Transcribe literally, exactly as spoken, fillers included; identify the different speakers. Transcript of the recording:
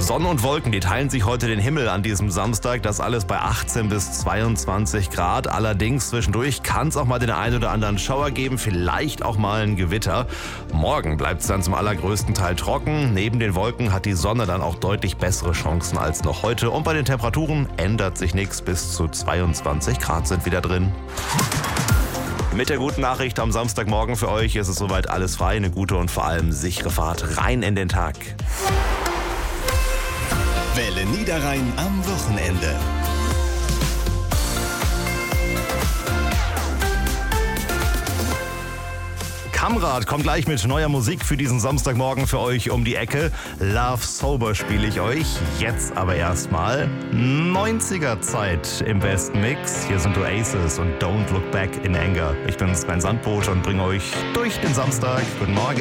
Speaker 1: Sonne und Wolken, die teilen sich heute den Himmel an diesem Samstag. Das alles bei achtzehn bis zweiundzwanzig Grad. Allerdings zwischendurch kann es auch mal den einen oder anderen Schauer geben, vielleicht auch mal ein Gewitter. Morgen bleibt es dann zum allergrößten Teil trocken. Neben den Wolken hat die Sonne dann auch deutlich bessere Chancen als noch heute. Und bei den Temperaturen ändert sich nichts. Bis zu zweiundzwanzig Grad sind wieder drin. Mit der guten Nachricht am Samstagmorgen für euch ist es soweit alles frei. Eine gute und vor allem sichere Fahrt rein in den Tag.
Speaker 2: Welle Niederrhein am Wochenende.
Speaker 1: Kamrat kommt gleich mit neuer Musik für diesen Samstagmorgen für euch um die Ecke. Love Sober spiele ich euch. Jetzt aber erstmal neunziger Zeit im besten Mix. Hier sind Oasis und Don't Look Back in Anger. Ich bin Sven Sandbosch und bringe euch durch den Samstag. Guten Morgen.